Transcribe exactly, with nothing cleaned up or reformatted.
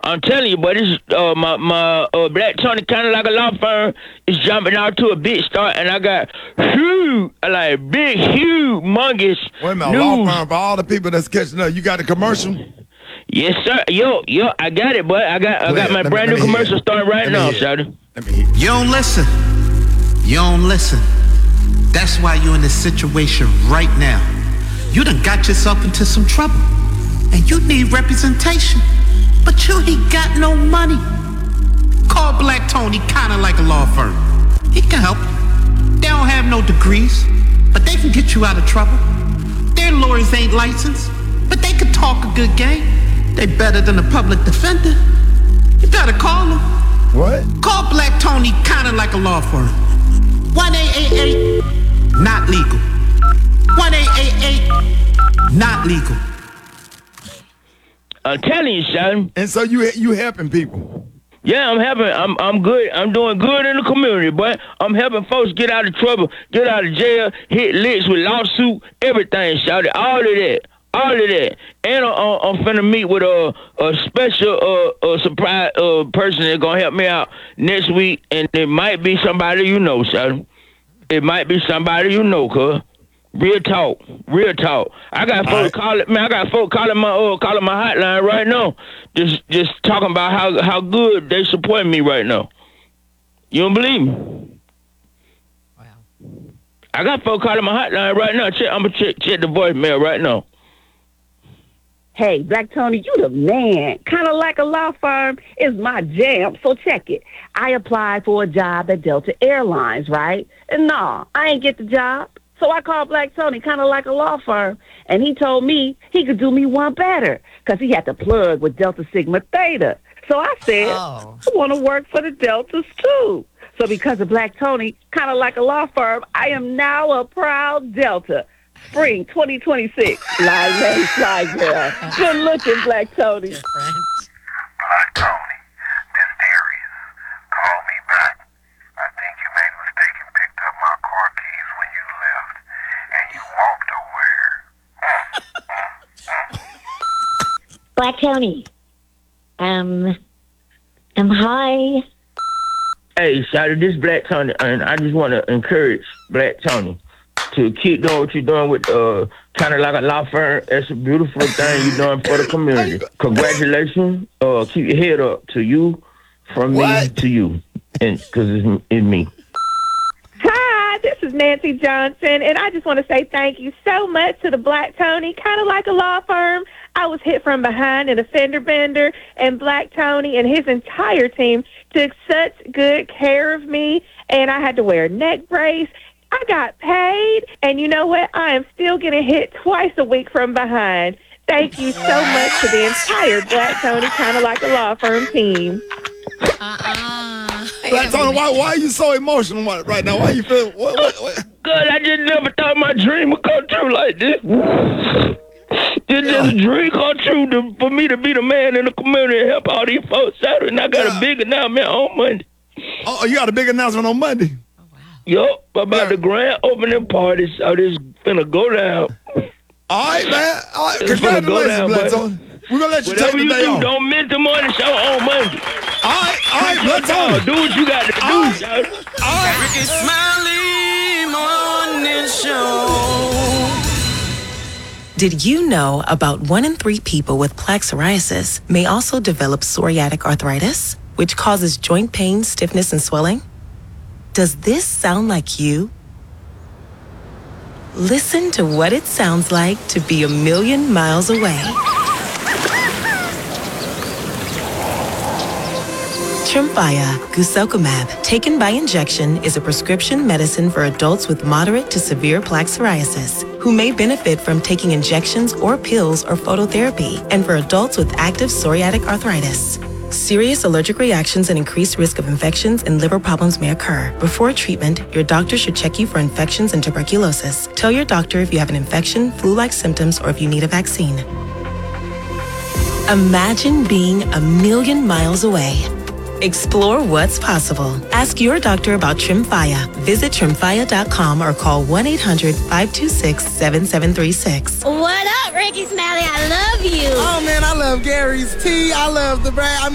I'm telling you, but this uh, my my uh, Black Tony kind of like a law firm is jumping out to a big start, and I got huge, like big, huge, humongous Wait a minute, news. law firm for all the people that's catching up. You got a commercial? Yes, sir. Yo, yo, I got it, but I got I got my Let me- brand let new me hear commercial it. starting right Let me now, hear it. Shawty. Let me hear. You don't listen. You don't listen. That's why you're in this situation right now. You done got yourself into some trouble. And you need representation. But you ain't got no money. Call Black Tony, kinda like a law firm. He can help you. They don't have no degrees, but they can get you out of trouble. Their lawyers ain't licensed, but they can talk a good game. They better than a public defender. You better call them. What? Call Black Tony, kinda like a law firm. one eight eight eight, not legal. one eight eight eight, not legal. I'm telling you, Shawty. And so you you helping people. Yeah, I'm helping. I'm I'm good. I'm doing good in the community, but I'm helping folks get out of trouble, get out of jail, hit licks with lawsuit, everything, Shawty. All of that. All of that. And I'm, I'm finna meet with a, a special uh, a surprise uh, person that's gonna help me out next week, and it might be somebody you know, Shawty. It might be somebody you know, cuz. Real talk, real talk. I got folks right. calling, man. I got folks calling my uh, calling my hotline right now, just just talking about how how good they support me right now. You don't believe me? Wow. I got folks calling my hotline right now. Check, I'm gonna check check the voicemail right now. Hey, Black Tony, you the man. Kind of like a law firm is my jam, so check it. I applied for a job at Delta Airlines, right? And no, I ain't get the job. So I called Black Tony, kind of like a law firm, and he told me he could do me one better because he had to plug with Delta Sigma Theta. So I said, Oh. I want to work for the Deltas too. So because of Black Tony, kind of like a law firm, I am now a proud Delta. Spring twenty twenty-six. Live name, fly girl. Good looking, Black Tony. Your friend. Black Tony, this Darius. Call me back. I think you made a mistake and picked up my car keys when you left, and you walked away. Black Tony. Um, um, hi. Hey, Shawty, this Black Tony, and I just want to encourage Black Tony to keep doing what you're doing with uh, kind of like a law firm. It's a beautiful thing you're doing for the community. Congratulations. Uh, keep your head up to you, from me What? to you, and because it's, it's me. Hi, this is Nancy Johnson, and I just want to say thank you so much to the Black Tony, kind of like a law firm. I was hit from behind in a fender bender, and Black Tony and his entire team took such good care of me, and I had to wear a neck brace. I got paid, and you know what? I am still getting hit twice a week from behind. Thank you so much to the entire Black Tony, kind of like a law firm team. Uh-uh. Black Tony, why why are you so emotional right now? Why you feel what, what, what? God, I just never thought my dream would come true like this. It's just a dream come true to, for me to be the man in the community and help all these folks out, and I got Yeah. a big announcement on Monday. Oh, you got a big announcement on Monday. Yup, about Yeah. the grand opening party, so this finna go down. All right, man. All right. It's gonna go Congratulations, down, Black buddy. Tony. We're gonna let you Whatever take the you day do, off. don't miss the morning show on Monday. All right, all right, Black Oh, Tony. do what you got to do, All right. Shawty. All right. Ricky Smiley Morning Show. Did you know about one in three people with plaque psoriasis may also develop psoriatic arthritis, which causes joint pain, stiffness, and swelling? Does this sound like you? Listen to what it sounds like to be a million miles away. Tremfya guselkumab, taken by injection, is a prescription medicine for adults with moderate to severe plaque psoriasis who may benefit from taking injections or pills or phototherapy, and for adults with active psoriatic arthritis. Serious allergic reactions and increased risk of infections and liver problems may occur. Before treatment, your doctor should check you for infections and tuberculosis. Tell your doctor if you have an infection, flu-like symptoms, or if you need a vaccine. Imagine being a million miles away. Explore what's possible. Ask your doctor about Tremfya. Visit tremfya dot com or call one eight hundred, five two six, seven seven three six. What up, Ricky Smiley? I love you. Oh man, I love Gary's tea. I love the brand. I mean,